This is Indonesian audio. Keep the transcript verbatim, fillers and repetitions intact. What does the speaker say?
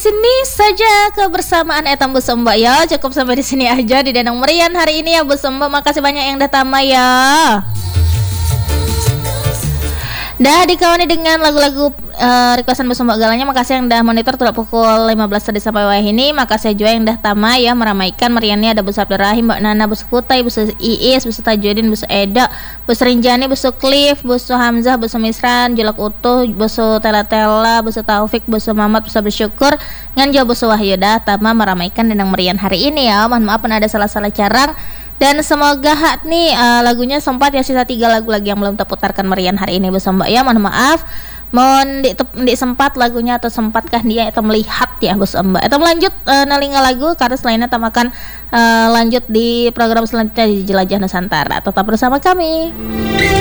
sini saja kebersamaan etam Bu Mbak ya. Cukup sampai di sini aja di Danang Merian hari ini ya Bu Mbak. Makasih banyak yang udah tama ya. Dah dikawani dengan lagu-lagu uh, requestan Bu Mbak Galanya. Makasih yang udah monitor tuh pukul lima belas tadi sampai wah ini. Makasih juga yang udah tama ya meramaikan meriannya. Ada Bu Abdurrahim, Mbak Nana, Bu Kutai, Bu Iis, Bu Tajudin, Bu Eda, Bu Rinjani, Bu Cliff, Bu Hamzah, Bu Misran, Julak Utuh, Bu Tela-Tela, Bu Taufik, Bu Mamat, Bu Bersyukur ngan jauh Bu Wahyu dah tama meramaikan Danang Merian hari ini ya. Mohon maaf pun ada salah-salah carang. Dan semoga hak nih uh, lagunya sempat ya, sisa tiga lagu lagi yang belum terputarkan merian hari ini Bu Mbak ya. Mohon maaf. Mohon di, di sempat lagunya atau sempatkah dia itu melihat ya Bu Mbak. Atau melanjut uh, nalinga lagu karena selainnya tamakan uh, lanjut di program selanjutnya di Jelajah Nusantara. Tetap bersama kami.